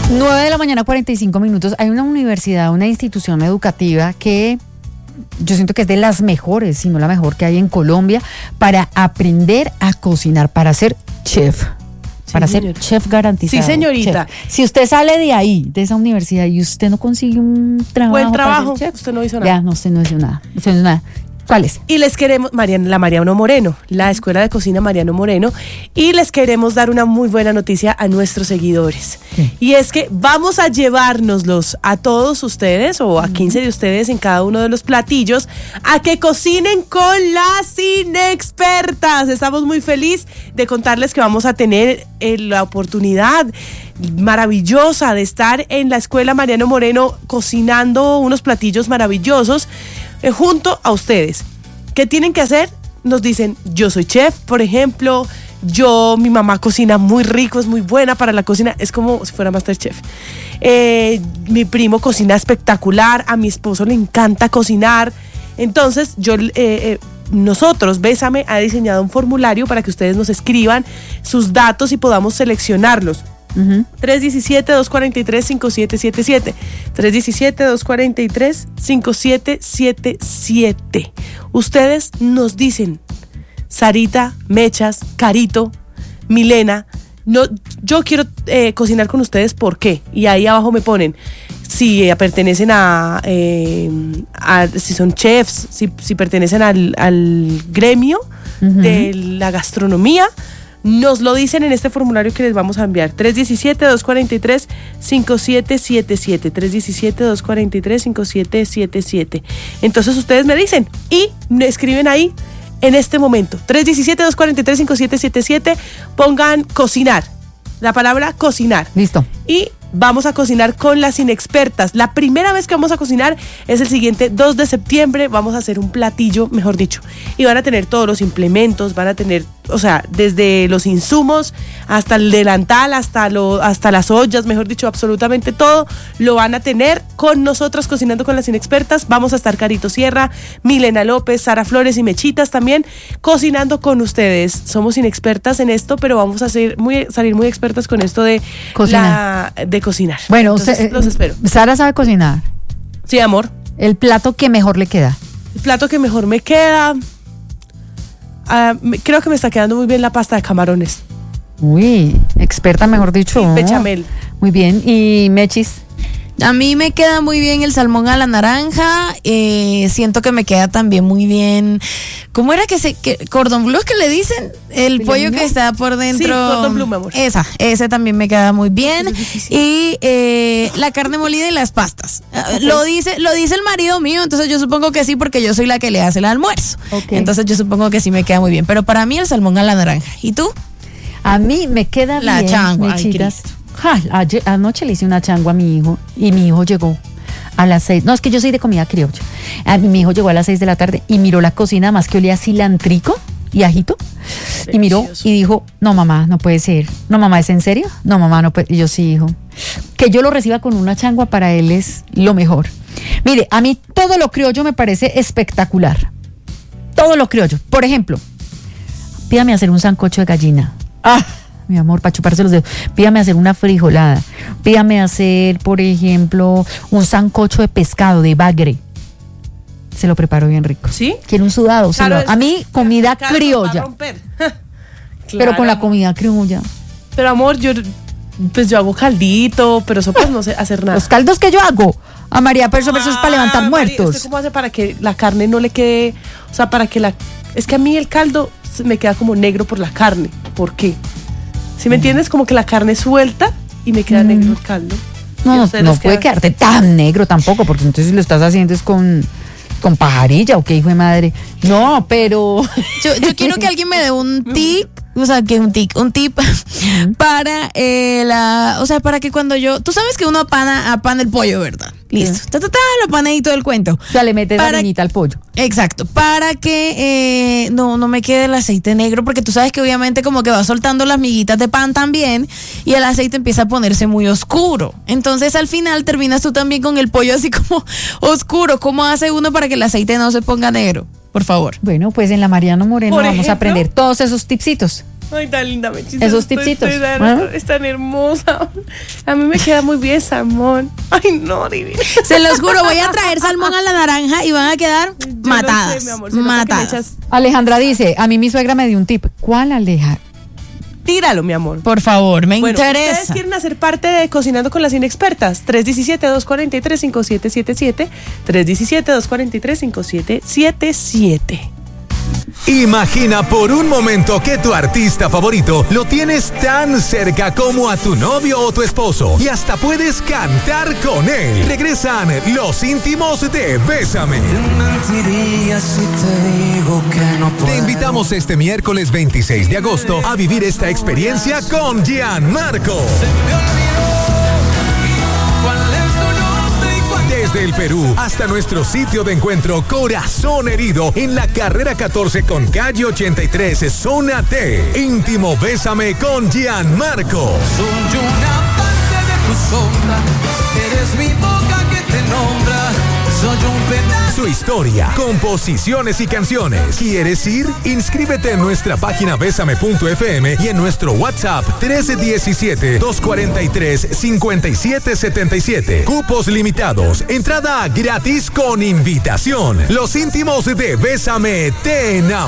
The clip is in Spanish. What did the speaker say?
9:45 a.m. Hay una universidad, una institución educativa que yo siento que es de las mejores, si no la mejor que hay en Colombia, para aprender a cocinar, para ser chef. Sí, para ser chef garantizado. Sí, señorita. Chef. Si usted sale de ahí, de esa universidad, y usted no consigue un trabajo. Buen trabajo, para ser chef, usted no hizo nada. Ya, no, usted no hizo nada. Usted no hizo nada. ¿Cuál es? Y les queremos, la Mariano Moreno, la Escuela de Cocina Mariano Moreno, y les queremos dar una muy buena noticia a nuestros seguidores. Sí. Y es que vamos a llevárnoslos a todos ustedes, o a 15 de ustedes en cada uno de los platillos, a que cocinen con las inexpertas. Estamos muy felices de contarles que vamos a tener la oportunidad maravillosa de estar en la Escuela Mariano Moreno cocinando unos platillos maravillosos junto a ustedes. ¿Qué tienen que hacer? Nos dicen, yo soy chef, por ejemplo, mi mamá cocina muy rico, es muy buena para la cocina, es como si fuera MasterChef. Mi primo cocina espectacular, a mi esposo le encanta cocinar. Entonces, nosotros, Bésame ha diseñado un formulario para que ustedes nos escriban sus datos y podamos seleccionarlos. 317-243-5777 317-243-5777. Ustedes nos dicen, Sarita, Mechas, Carito, Milena, yo quiero cocinar con ustedes, ¿por qué? Y ahí abajo me ponen si pertenecen si son chefs, si pertenecen al gremio de la gastronomía. Nos lo dicen en este formulario que les vamos a enviar. 317-243-5777 317-243-5777. Entonces ustedes me dicen y me escriben ahí en este momento. 317-243-5777. Pongan cocinar, la palabra cocinar. Listo. Y vamos a cocinar con las inexpertas. La primera vez que vamos a cocinar es el siguiente 2 de septiembre. Vamos a hacer un platillo, mejor dicho. Y van a tener todos los implementos, van a tener, o sea, desde los insumos hasta el delantal, hasta las ollas, mejor dicho, absolutamente todo lo van a tener con nosotros cocinando con las inexpertas. Vamos a estar Carito Sierra, Milena López, Sara Flores y Mechitas también cocinando con ustedes. Somos inexpertas en esto, pero vamos a salir muy expertas con esto de cocinar. Bueno, entonces, los espero. Sara sabe cocinar. Sí, amor. El plato que mejor le queda. El plato que mejor me queda. Creo que me está quedando muy bien la pasta de camarones. Uy, experta, mejor dicho. Sí, bechamel. Muy bien. ¿Y Mechis? A mí me queda muy bien el salmón a la naranja. Siento que me queda también muy bien. ¿Cómo era que cordon bleu es que le dicen? El pollo que está por dentro. Sí, cordon bleu, mi amor. Ese también me queda muy bien. Y la carne molida y las pastas. Okay. Lo dice el marido mío, entonces yo supongo que sí, porque yo soy la que le hace el almuerzo. Okay. Entonces yo supongo que sí me queda muy bien. Pero para mí el salmón a la naranja. ¿Y tú? A mí me queda la bien. changua. Anoche le hice una changua a mi hijo y mi hijo llegó a las 6. No, es que yo soy de comida criolla. Mi hijo llegó a las 6 de la tarde y miró la cocina, más que olía cilantrico y ajito. Delicioso. Y miró y dijo, no mamá, no puede ser. No mamá, ¿es en serio? No mamá, no puede. Y yo sí, hijo. Que yo lo reciba con una changua para él es lo mejor. Mire, a mí todo lo criollo me parece espectacular. Todo lo criollo. Por ejemplo, pídame hacer un sancocho de gallina. Mi amor, para chuparse los dedos. Pídame hacer una frijolada. Pídame hacer, por ejemplo, un sancocho de pescado, de bagre. Se lo preparo bien rico. ¿Sí? Quiero un sudado. Claro, a mí, comida criolla. Pero con la comida criolla. Pero amor, yo hago caldito, pero eso pues no sé hacer nada. Los caldos que yo hago, a María, pero eso es para levantar muertos. ¿Usted cómo hace para que la carne no le quede? O sea, es que a mí el caldo me queda como negro por la carne. ¿Por qué? ¿Sí me entiendes? Como que la carne suelta y me queda negro el caldo. No puede quedarte tan negro tampoco, porque entonces lo estás haciendo es con pajarilla o qué hijo de madre. No, pero yo quiero que alguien me dé un tip, o sea, que un tip para para que cuando tú sabes que uno apana el pollo, ¿verdad? Listo. Lo apané y todo el cuento. O sea, le metes harina al pollo. Exacto, para que no me quede el aceite negro, porque tú sabes que obviamente como que va soltando las miguitas de pan también y el aceite empieza a ponerse muy oscuro. Entonces al final terminas tú también con el pollo así como oscuro. ¿Cómo hace uno para que el aceite no se ponga negro? Por favor. Bueno, pues en la Mariano Moreno vamos a aprender todos esos tipsitos. Ay, tan linda, Mechis. Esos tipsitos. Es tan hermosa. A mí me queda muy bien salmón. Ay, no, divina. Se los juro, voy a traer salmón a la naranja y van a quedar matadas. No sé, mi amor, matadas. Alejandra dice, a mí mi suegra me dio un tip. ¿Cuál, Aleja? Tíralo, mi amor. Por favor, me Bueno, interesa. ¿ustedes quieren hacer parte de Cocinando con las Inexpertas? 317-243-5777. 317-243-5777. Imagina por un momento que tu artista favorito lo tienes tan cerca como a tu novio o tu esposo y hasta puedes cantar con él. Regresan los íntimos de Bésame. Te invitamos este miércoles 26 de agosto a vivir esta experiencia con Gianmarco. Desde el Perú hasta nuestro sitio de encuentro Corazón Herido en la carrera 14 con calle 83, zona T. Íntimo Bésame con Gianmarco. Soy una parte de tu sombra, eres mi boca que te nombra, soy un pedazo. Su historia, composiciones y canciones. ¿Quieres ir? Inscríbete en nuestra página besame.fm y en nuestro WhatsApp 1317-243-5777. Cupos limitados, entrada gratis con invitación. Los íntimos de Bésame te enamoran.